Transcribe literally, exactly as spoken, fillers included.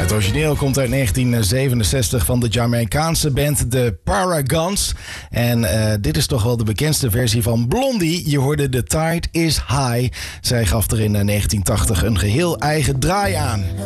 Het origineel komt uit negentien zevenenzestig van de Jamaicaanse band The Paragons. En uh, dit is toch wel de bekendste versie van Blondie. Je hoorde The Tide is High. Zij gaf er in negentien tachtig een geheel eigen draai aan.